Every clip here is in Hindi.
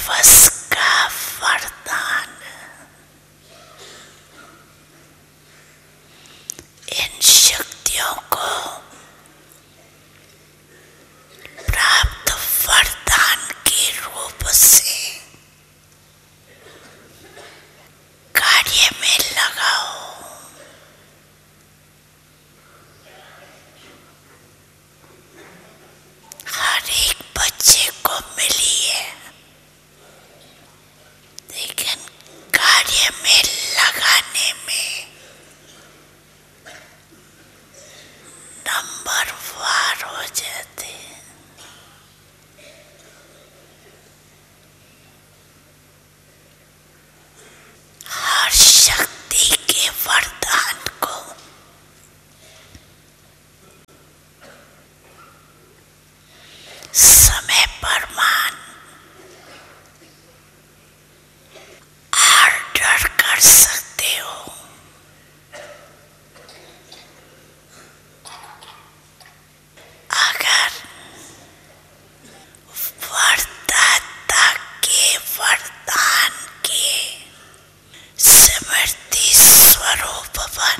दिवस का वरदान। इन शक्तियों को प्राप्त वरदान के रूप से कार्य में लगाओ। हर एक बच्चे को मिली है, लेकिन कार्य में लगाने में नंबर वार हो जाते हैं। हर शक्ति के वरदान को समय पर मान ऑर्डर कर सकते हो। अगर वरदाता के वरदान के स्मृति स्वरूप बन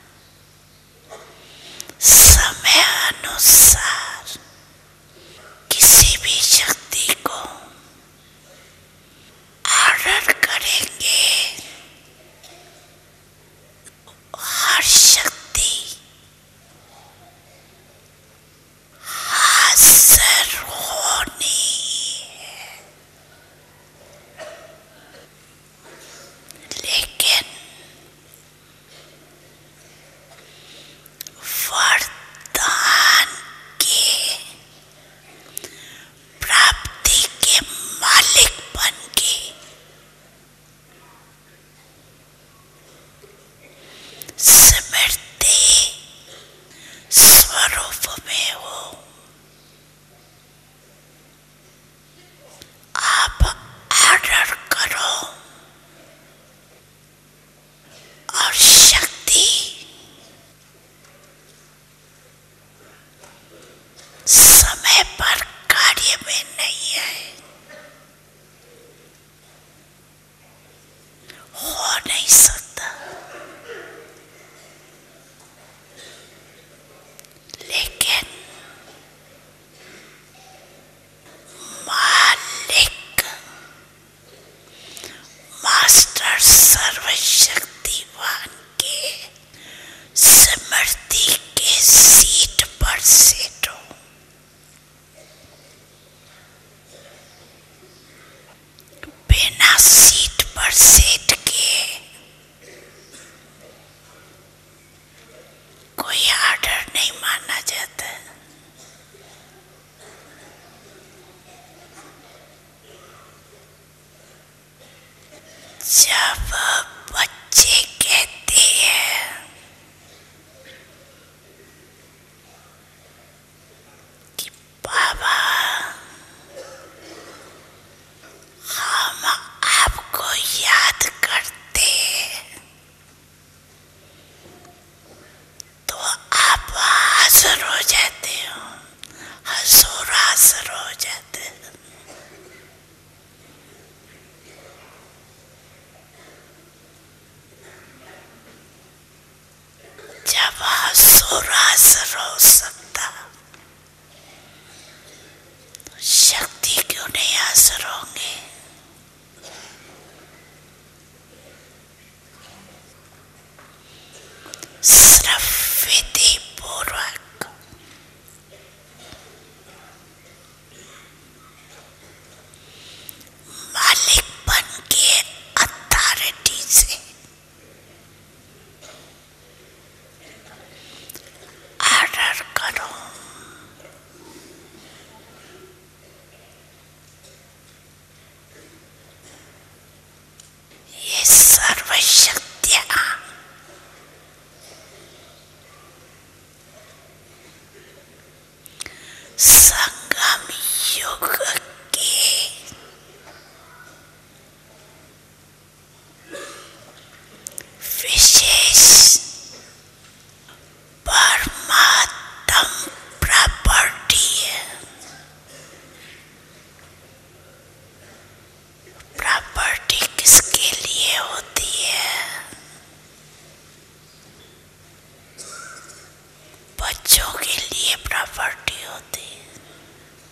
समय अनुसार किसी भी शक्ति को ऑर्डर करेंगे, हर शक्ति हाजिर होनी है। लेकिन वरदान के प्राप्ति के मालिक बन के स्मृति स्वरूप में हो। आप ऑर्डर करो और शक्ति समय पर कार्य में नहीं है, हो नहीं सकता। लेकिन मालिक मास्टर सर्वशक्तिवान के स्मृति के सीट पर सेटो। बिना सीट पर सेट के कोई ऑर्डर नहीं माना जाता। जब बच्चे कहते हैं कि बाबा हम आपको याद करते हैं, तो आप हाजिर हो जाते हो, हजूर हाजिर हो जाते हैं। जब हजूर हाजिर हो सकता, तो शक्ति क्यों नहीं हाजिर होंगे? सिर्फ विधि पूर्वक मालिक बन के अथॉरिटी से ऑर्डर करो। ये सर्वशक्तियां संगम युग के विशेष परमात्म प्रॉपर्टी है। बच्चों